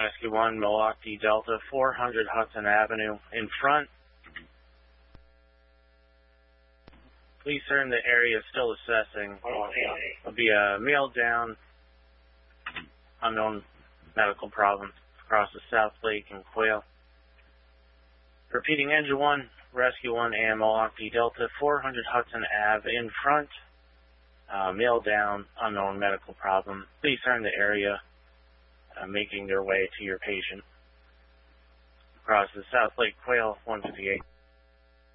Rescue 1, Milwaukee Delta, 400 Hudson Avenue. In front. Please sir, in the area still assessing. There'll be a male down, unknown medical problems across the South Lake and Quail. Repeating, Engine 1, Rescue 1, and Milwaukee Delta, 400 Hudson Ave. In front. Male down, unknown medical problem. Please sir, in the area. Making their way to your patient. Across the South Lake Quail, 158.